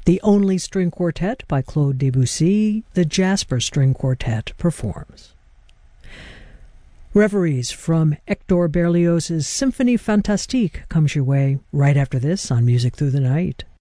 The Only String Quartet by Claude Debussy, the Jasper String Quartet performs. Reveries from Hector Berlioz's Symphonie Fantastique comes your way right after this on Music Through the Night.